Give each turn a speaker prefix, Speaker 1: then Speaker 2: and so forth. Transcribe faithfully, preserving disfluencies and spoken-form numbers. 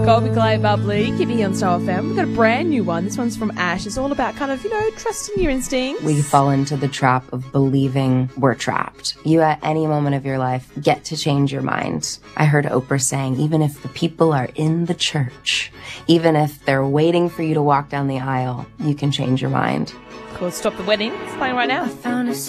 Speaker 1: Colby Clay Bubbly, keep it here on Star F M. We've got a brand new one. This one's from Ash. It's all about kind of, you know, trusting your instincts.
Speaker 2: We fall into the trap of believing we're trapped. You, at any moment of your life, get to change your mind. I heard Oprah saying, even if the people are in the church, even if they're waiting for you to walk down the aisle, you can change your mind.
Speaker 1: Cool, Stop the Wedding. It's playing right now.
Speaker 2: I found a